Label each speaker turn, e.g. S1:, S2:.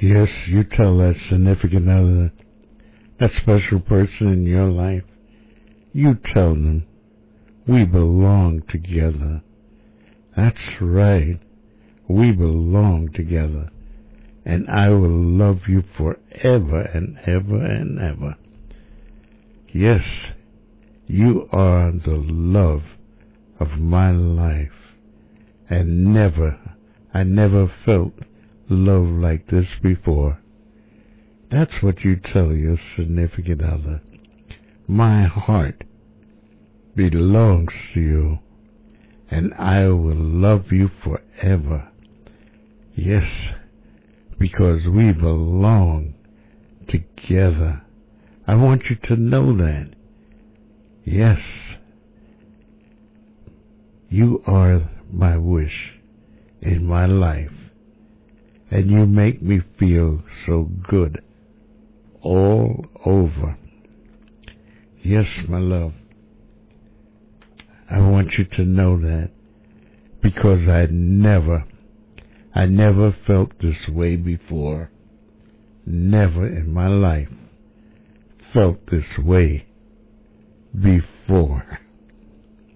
S1: Yes, you tell that significant other, that special person in your life, you tell them, we belong together. That's right, we belong together. And I will love you forever and ever and ever. Yes, you are the love of my life. And I never felt love like this before. That's what you tell your significant other. My heart belongs to you, and I will love you forever. Yes, because we belong together. I want you to know that. Yes, you are my wish in my life, and you make me feel so good all over. Yes, my love, I want you to know that, because I never felt this way before. Never in my life felt this way before.